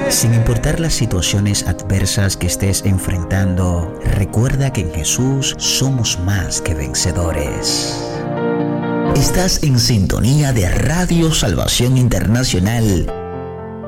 Sin importar las situaciones adversas que estés enfrentando, recuerda que en Jesús somos más que vencedores. Estás en sintonía de Radio Salvación Internacional,